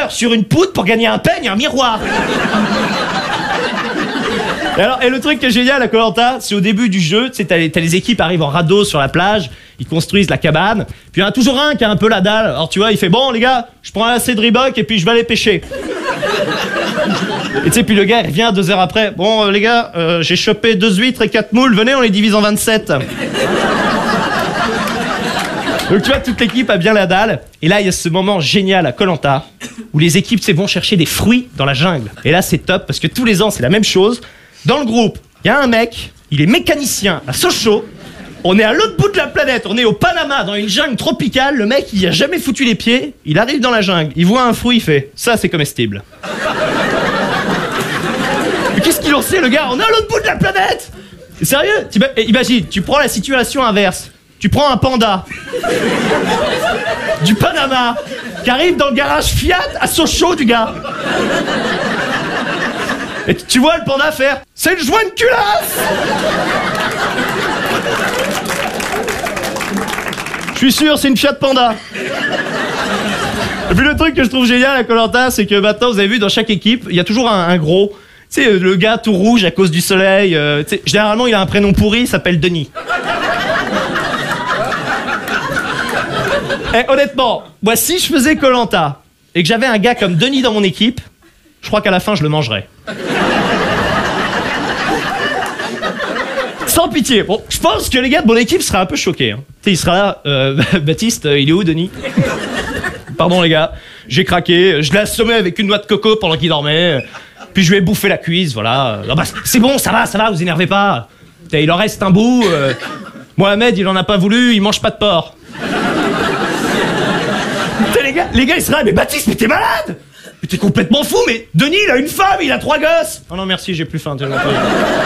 heures sur une poutre pour gagner un peigne et un miroir. Et le truc qui est génial à Koh-Lanta, c'est au début du jeu, tu sais, t'as les équipes arrivent en radeau sur la plage, ils construisent la cabane, puis il y en a toujours un qui a un peu la dalle. Alors tu vois, il fait bon les gars, je prends un lacet de Reebok et puis je vais aller pêcher. Et tu sais, puis le gars il revient 2 heures après. Bon les gars, j'ai chopé 2 huîtres et 4 moules, venez on les divise en 27. Donc tu vois, toute l'équipe a bien la dalle. Et là, il y a ce moment génial à Koh-Lanta où les équipes vont chercher des fruits dans la jungle. Et là, c'est top parce que tous les ans, c'est la même chose. Dans le groupe, il y a un mec, il est mécanicien à Sochaux. On est à l'autre bout de la planète, on est au Panama, dans une jungle tropicale. Le mec, il y a jamais foutu les pieds. Il arrive dans la jungle, il voit un fruit, il fait « ça, c'est comestible ». Mais qu'est-ce qu'il en sait, le gars? On est à l'autre bout de la planète. Sérieux? Imagine, tu prends la situation inverse. Tu prends un panda du Panama qui arrive dans le garage Fiat à Sochaux du gars. Et tu vois le panda faire « c'est le joint de culasse !» Je suis sûr, c'est une Fiat Panda. Et puis le truc que je trouve génial à Koh-Lanta, c'est que maintenant, vous avez vu, dans chaque équipe, il y a toujours un gros. Tu sais, le gars tout rouge à cause du soleil. Généralement, il a un prénom pourri, il s'appelle Denis. Et honnêtement, moi, si je faisais Koh-Lanta et que j'avais un gars comme Denis dans mon équipe, je crois qu'à la fin, je le mangerais. Sans pitié. Bon, je pense que les gars de mon équipe seraient un peu choqués. Hein. Tu sais, il sera là. Baptiste, il est où, Denis? Pardon, les gars. J'ai craqué. Je l'ai assommé avec une noix de coco pendant qu'il dormait. Puis je lui ai bouffé la cuisse, voilà. Non, bah, c'est bon, ça va, vous énervez pas. Il en reste un bout. Mohamed, il en a pas voulu, il mange pas de porc. Les gars, ils seraient là, mais Baptiste, mais t'es malade! Mais t'es complètement fou, mais Denis, il a une femme, il a 3 gosses! Oh non, merci, j'ai plus faim, t'es gentil.